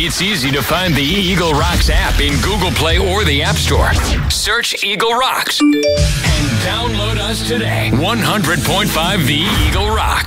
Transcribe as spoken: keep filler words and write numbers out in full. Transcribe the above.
It's easy to find the Eagle Rocks app in Google Play or the App Store. Search Eagle Rocks and download us today. one hundred point five The Eagle Rock.